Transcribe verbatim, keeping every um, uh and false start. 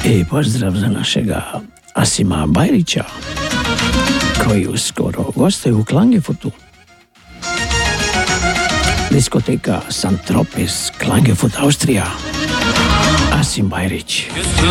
I pozdrav za našega Asima Bajrića, koji uskoro gostuje u Klagenfutu. Diskoteka Santropis, Klagenfurt, Austrija. Asim Bajrić.